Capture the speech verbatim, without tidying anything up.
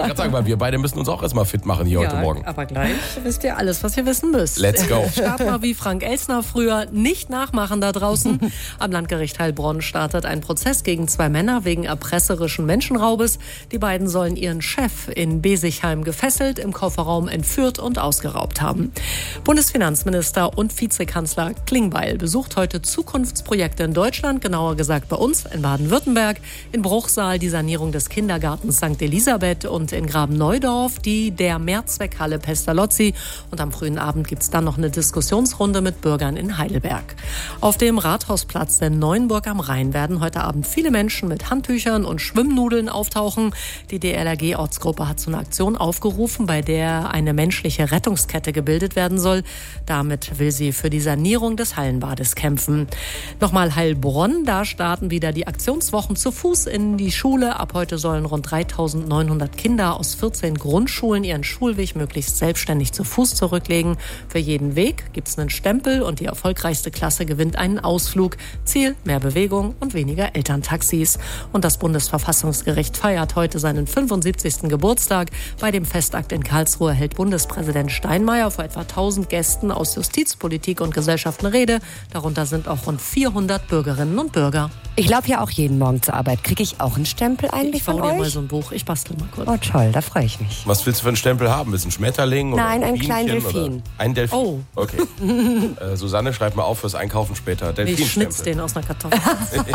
Ich kann sagen, weil wir beide müssen uns auch erstmal fit machen hier ja, heute Morgen. Aber gleich wisst ihr alles, was ihr wissen müsst. Let's go. Start mal wie Frank Elsner früher, nicht nachmachen da draußen. Am Landgericht Heilbronn startet ein Prozess gegen zwei Männer wegen erpresserischen Menschenraubes. Die beiden sollen ihren Chef in Besichheim gefesselt, im Kofferraum entführt und ausgeraubt haben. Bundesfinanzminister und Vizekanzler Klingbeil besucht heute Zukunftsprojekte in Deutschland, genauer gesagt bei uns in Baden-Württemberg, in Bruchsal die Sanierung des Kindergartens Sankt Elisabeth und in Graben-Neudorf die der Mehrzweckhalle Pestalozzi. Und am frühen Abend gibt es dann noch eine Diskussionsrunde mit Bürgern in Heidelberg. Auf dem Rathausplatz in Neuenburg am Rhein werden heute Abend viele Menschen mit Handtüchern und Schwimmnudeln auftauchen. Die D L R G-Ortsgruppe hat zu einer Aktion aufgerufen, bei der eine menschliche Rettungskette gebildet werden soll. Damit will sie für die Sanierung des Hallenbades kämpfen. Nochmal Heilbronn, da starten wieder die Aktionswochen zu Fuß in die Schule. Ab heute sollen rund dreitausendneunhundert Kinder aus vierzehn Grundschulen ihren Schulweg möglichst selbstständig zu Fuß zurücklegen. Für jeden Weg gibt es einen Stempel und die erfolgreichste Klasse gewinnt einen Ausflug. Ziel: mehr Bewegung und weniger Elterntaxis. Und das Bundesverfassungsgericht feiert heute seinen fünfundsiebzigsten Geburtstag. Bei dem Festakt in Karlsruhe hält Bundespräsident Steinmeier vor etwa tausend Gästen aus Justiz, Politik und Gesellschaft eine Rede. Darunter sind auch rund vierhundert Bürgerinnen und Bürger. Ich laufe ja auch jeden Morgen zur Arbeit. Kriege ich auch einen Stempel eigentlich Ich baue von dir mal euch? so ein Buch. Ich bastel mal kurz. Oh toll, da freue ich mich. Was willst du für einen Stempel haben? Ist ein Schmetterling? Oder Nein, ein einen kleinen Bienchen Delfin. Oder ein Delfin? Oh. Okay. äh, Susanne, schreib mal auf fürs Einkaufen später. Ich Delfinstempel. schnitz den aus einer Kartoffel.